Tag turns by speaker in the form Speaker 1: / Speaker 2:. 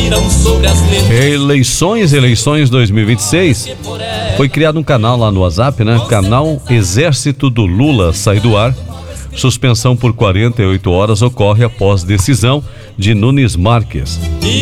Speaker 1: caíram sobre as letras.
Speaker 2: Eleições 2026. Foi criado um canal lá no WhatsApp, né? Canal Exército do Lula sai do ar. Suspensão por 48 horas ocorre após decisão de Nunes Marques.